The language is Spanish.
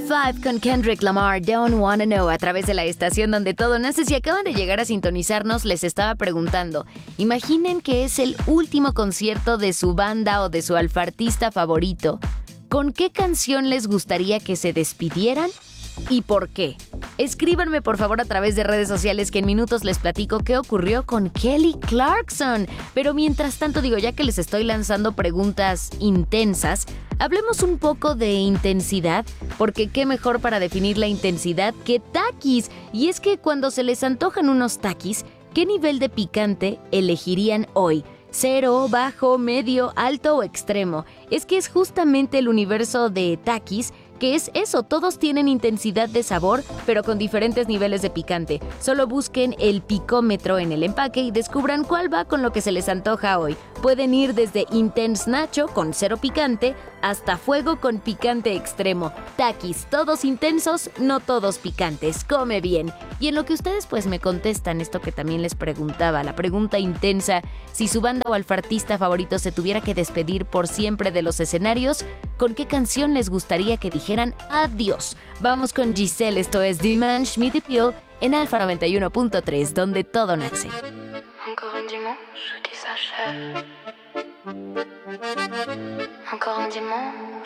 5 con Kendrick Lamar, Don't Wanna Know, a través de la estación donde todo nace. Si acaban de llegar a sintonizarnos, les estaba preguntando, imaginen que es el último concierto de su banda o de su alfartista favorito. ¿Con qué canción les gustaría que se despidieran? ¿Y por qué? Escríbanme por favor a través de redes sociales que en minutos les platico qué ocurrió con Kelly Clarkson. Pero mientras tanto ya que les estoy lanzando preguntas intensas, hablemos un poco de intensidad, porque qué mejor para definir la intensidad que Takis. Y es que cuando se les antojan unos Takis, ¿qué nivel de picante elegirían hoy? ¿Cero, bajo, medio, alto o extremo? Es que es justamente el universo de Takis, que es eso, todos tienen intensidad de sabor, pero con diferentes niveles de picante. Solo busquen el picómetro en el empaque y descubran cuál va con lo que se les antoja hoy. Pueden ir desde Intense Nacho con cero picante hasta Fuego con picante extremo. Takis, todos intensos, no todos picantes. Come bien. Y en lo que ustedes pues me contestan esto que también les preguntaba, la pregunta intensa, si su banda o alfartista favorito se tuviera que despedir por siempre de los escenarios, ¿con qué canción les gustaría que dijeran adiós? Vamos con Giselle, esto es Dimanche Midi Pio en Alfa 91.3, donde todo nace. Encore un dimanche qui s'achève. Encore un dimanche